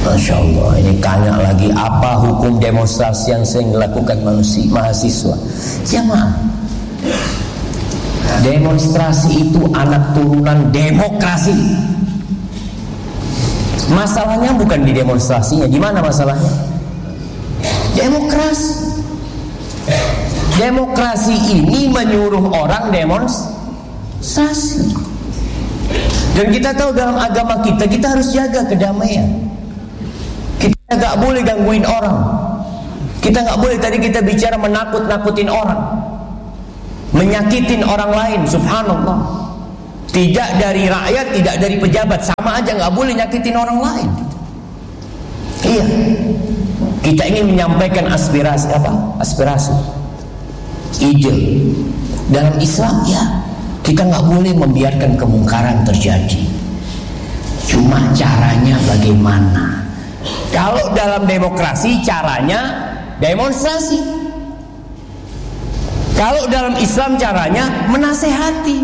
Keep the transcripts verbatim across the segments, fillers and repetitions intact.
Masya Allah, ini tanya lagi, apa hukum demonstrasi yang sering dilakukan manusia, mahasiswa? Jamaah, demonstrasi itu anak turunan demokrasi. Masalahnya bukan di demonstrasinya. Di mana masalahnya? Demokrasi. Demokrasi ini menyuruh orang demonstrasi. Dan kita tahu dalam agama kita, kita harus jaga kedamaian. Kita gak boleh gangguin orang. Kita gak boleh, tadi kita bicara menakut-nakutin orang, menyakitin orang lain. Subhanallah. Tidak dari rakyat, tidak dari pejabat, sama aja, gak boleh nyakitin orang lain. Iya, kita ingin menyampaikan aspirasi apa? Aspirasi, ide. Dalam Islam ya, kita gak boleh membiarkan kemungkaran terjadi. Cuma caranya bagaimana? Kalau dalam demokrasi caranya demonstrasi. Kalau dalam Islam caranya menasehati.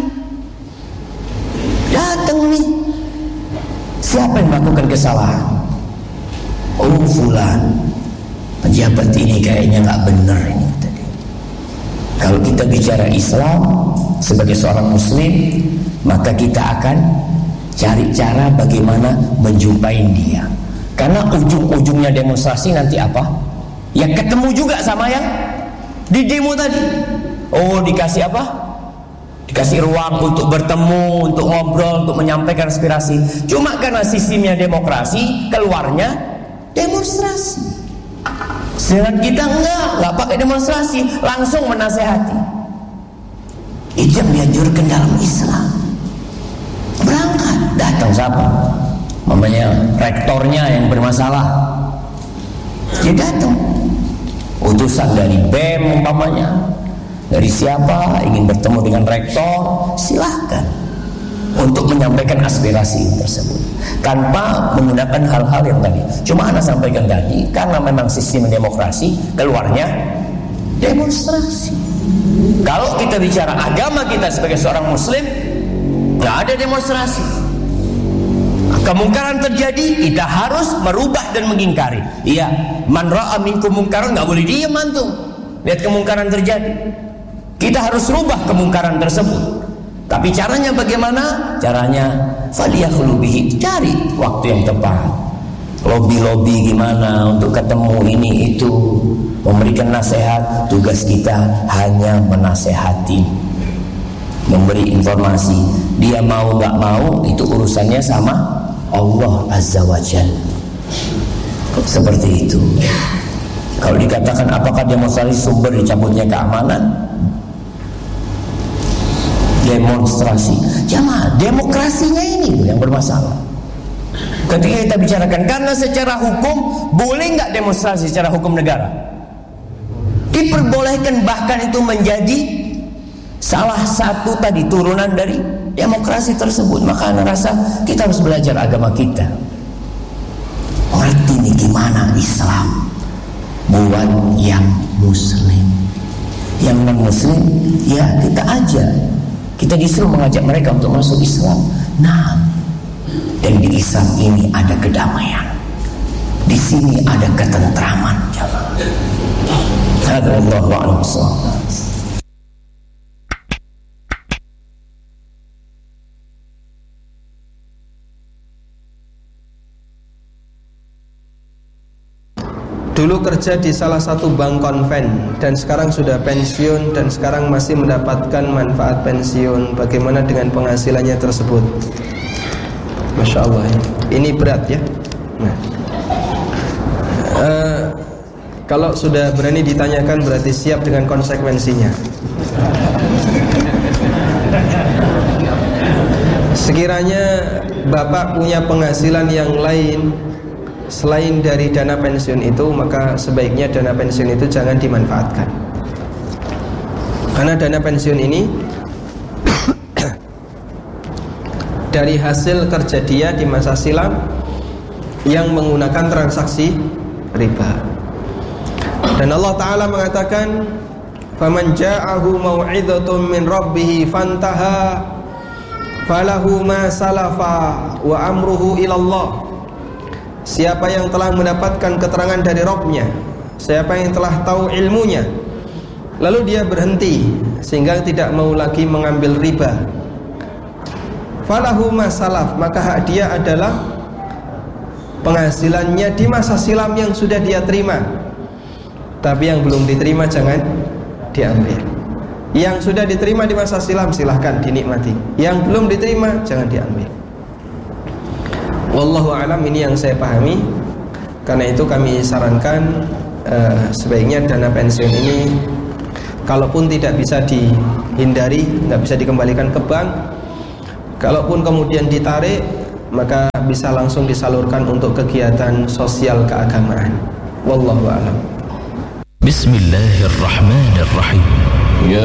Datang nih, siapa yang melakukan kesalahan? Oh fulan, pejabat ini kayaknya gak benar ini tadi. Kalau kita bicara Islam sebagai seorang muslim, maka kita akan cari cara bagaimana menjumpai dia. Karena ujung-ujungnya demonstrasi nanti apa? Ya ketemu juga sama yang di demo tadi. Oh, dikasih apa? Dikasih ruang untuk bertemu, untuk ngobrol, untuk menyampaikan aspirasi. Cuma karena sistemnya demokrasi, keluarnya demonstrasi. Sedangkan kita enggak, enggak pakai demonstrasi, langsung menasehati. Itu yang dianjurkan dalam Islam. Berangkat, datang siapa? Mamanya rektornya yang bermasalah, dia datang. Utusan dari B E M umpamanya, dari siapa ingin bertemu dengan rektor, silahkan untuk menyampaikan aspirasi tersebut tanpa menggunakan hal-hal yang tadi. Cuma Anda sampaikan tadi, karena memang sistem demokrasi, keluarnya demonstrasi. Kalau kita bicara agama kita sebagai seorang muslim, nggak ada demonstrasi. Kemungkaran terjadi, kita harus merubah dan mengingkari. Iya, man ra'a minkum mungkaran, nggak boleh diam antum. Lihat kemungkaran terjadi, kita harus rubah kemungkaran tersebut. Tapi caranya bagaimana? Caranya falyakhlu bihi, cari waktu yang tepat. Lobby-lobby gimana untuk ketemu ini itu, memberikan nasihat. Tugas kita hanya menasehati, memberi informasi. Dia mau nggak mau itu urusannya sama Allah Azza wa Jalla. Seperti itu. Kalau dikatakan apakah demonstrasi sumber dicabutnya keamanan? Demonstrasi, jamaah, demokrasinya ini yang bermasalah. Ketika kita bicarakan, karena secara hukum boleh nggak demonstrasi secara hukum negara? Diperbolehkan, bahkan itu menjadi salah satu tadi turunan dari demokrasi tersebut. Maka Anda rasa kita harus belajar agama kita, ngerti nih gimana Islam buat yang muslim. Yang non muslim ya kita aja, kita disuruh mengajak mereka untuk masuk Islam. Nah, dan di Islam ini ada kedamaian, di sini ada ketentraman. Allahu a'lam bishawab. Dulu kerja di salah satu bank konven dan sekarang sudah pensiun dan sekarang masih mendapatkan manfaat pensiun. Bagaimana dengan penghasilannya tersebut? Masya Allah, ini berat ya. Nah, uh, kalau sudah berani ditanyakan berarti siap dengan konsekuensinya. Sekiranya Bapak punya penghasilan yang lain selain dari dana pensiun itu, maka sebaiknya dana pensiun itu jangan dimanfaatkan. Karena dana pensiun ini dari hasil kerja dia di masa silam yang menggunakan transaksi riba. Dan Allah Ta'ala mengatakan, faman ja'ahu mau'idhatun min rabbih fantaha falahu ma salafa wa amruhu ilallah. siapa yang telah mendapatkan keterangan dari Rabb-nya, siapa yang telah tahu ilmunya, lalu dia berhenti sehingga tidak mau lagi mengambil riba, falahu ma salaf, maka hak dia adalah penghasilannya di masa silam yang sudah dia terima. Tapi yang belum diterima jangan diambil. Yang sudah diterima di masa silam silahkan dinikmati, yang belum diterima jangan diambil. Wallahu a'lam, ini yang saya pahami. Karena itu kami sarankan uh, sebaiknya dana pensiun ini, kalaupun tidak bisa dihindari, nggak bisa dikembalikan ke bank, kalaupun kemudian ditarik, maka bisa langsung disalurkan untuk kegiatan sosial keagamaan. Wallahu a'lam. Bismillahirrahmanirrahim.